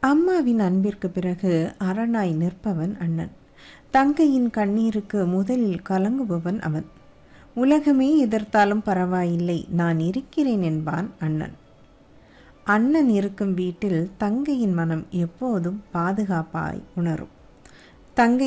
அம்மாவின் அன்பிற்கு பிறகு அரணாய் நிற்பவன் அண்ணன். தங்கையின் கண்ணீருக்கு முதலில் கலங்குபவன் அவன். உலகமே எதிர்த்தாலும் பரவாயில்லை, நான் இருக்கிறேன் என்பான் அண்ணன். அண்ணன் இருக்கும் வீட்டில் தங்கையின் மனம் எப்போதும் பாதுகாப்பாய் உணரும். தங்கை